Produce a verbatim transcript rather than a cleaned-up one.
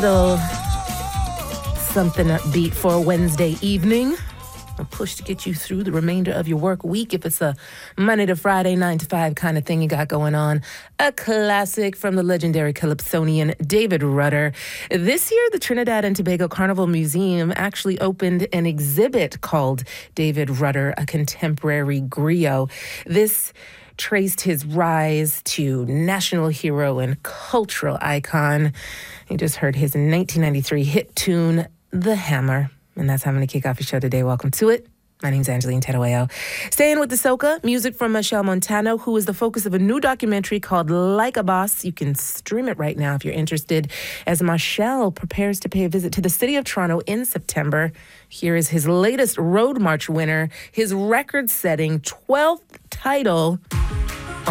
Little something upbeat for a Wednesday evening. A push to get you through the remainder of your work week if it's a Monday to Friday, nine to five kind of thing you got going on. A classic from the legendary Calypsonian David Rudder. This year, the Trinidad and Tobago Carnival Museum actually opened an exhibit called David Rudder, a Contemporary Griot. This traced his rise to national hero and cultural icon. You just heard his nineteen ninety-three hit tune, The Hammer. And that's how I'm going to kick off your show today. Welcome to it. My name's Angeline Terueo. Staying with the soca, music from Machel Montano, who is the focus of a new documentary called Like a Boss. You can stream it right now if you're interested, as Machel prepares to pay a visit to the city of Toronto in September. Here is his latest Road March winner, his record-setting twelfth title,